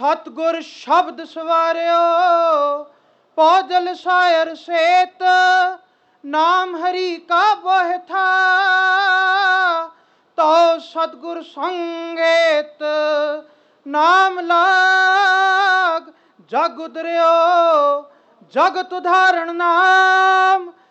सतगुर शब्द सवारियो पौजल शायर सेत नाम हरि का बोह था तो सतगुर संगेत नाम लाग जग उदरियो जगत उदाहरण नाम